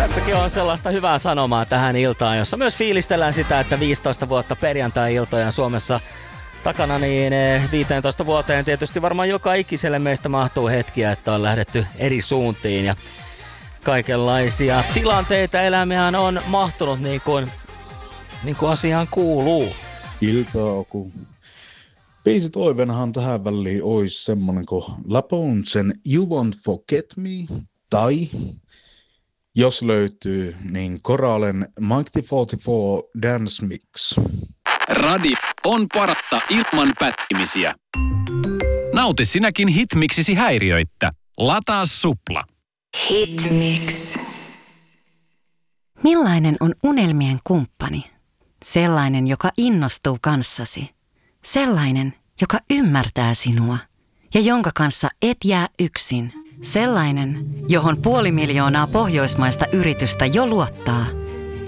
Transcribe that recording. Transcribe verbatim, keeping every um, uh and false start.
Tässäkin on sellaista hyvää sanomaa tähän iltaan, jossa myös fiilistellään sitä, että viisitoista vuotta perjantai-iltoja Suomessa takana, niin viisitoista vuoteen tietysti varmaan joka ikiselle meistä mahtuu hetkiä, että on lähdetty eri suuntiin ja kaikenlaisia tilanteita elämään on mahtunut niin kuin, niin kuin asiaan kuuluu. Iltaa, kun biisi toiveenahan tähän väliin olisi semmonen kuin Laponsen You Won't Forget Me, tai jos löytyy, niin Koralen Mike T neljäkymmentäneljä Dance Mix. Radio on parasta ilman pätkimisiä. Nauti sinäkin hitmiksisi häiriöittä. Lataa Supla. Hitmix. Millainen on unelmien kumppani? Sellainen, joka innostuu kanssasi. Sellainen, joka ymmärtää sinua ja jonka kanssa et jää yksin. Sellainen, johon puoli miljoonaa pohjoismaista yritystä jo luottaa.